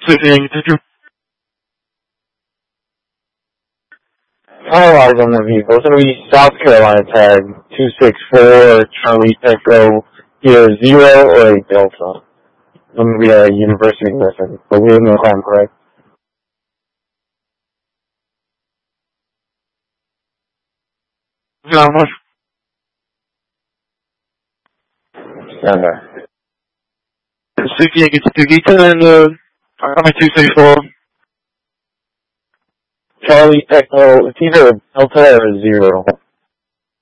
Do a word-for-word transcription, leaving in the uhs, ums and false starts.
Switching to Finalize on the vehicle. It's going to be South Carolina tag two six four Charlie Echo either zero or a Delta. It's going to be a University Griffin, but we didn't know if I'm correct. how much? Stand there. Suzuki Yankee two ten, uh, I'm two six four. Charlie Echo, it's either a Delta or a zero.